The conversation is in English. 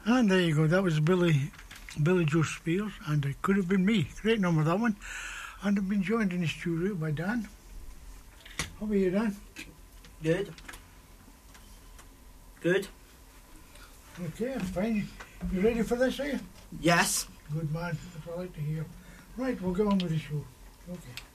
And there you go, that was Billy Joe Spears, and it could have been me. Great number, that one. And I've been joined in the studio by Dan. How are you, Dan? Good. Good. Okay, I'm fine. You ready for this, are you? Yes. Good man, that's what I like to hear. Right, we'll go on with the show. Okay.